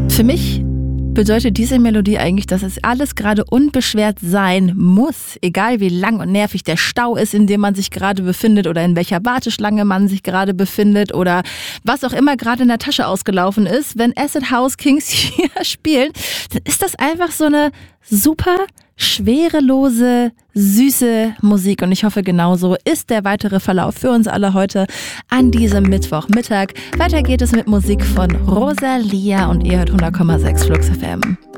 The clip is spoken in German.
Für mich bedeutet diese Melodie eigentlich, dass es alles gerade unbeschwert sein muss. Egal wie lang und nervig der Stau ist, in dem man sich gerade befindet oder in welcher Warteschlange man sich gerade befindet oder was auch immer gerade in der Tasche ausgelaufen ist. Wenn Acid House Kings hier spielen, dann ist das einfach so eine super schwerelose, süße Musik. Und ich hoffe, genauso ist der weitere Verlauf für uns alle heute an diesem Mittwochmittag. Weiter geht es mit Musik von Rosalia und ihr hört 100,6 Flux FM.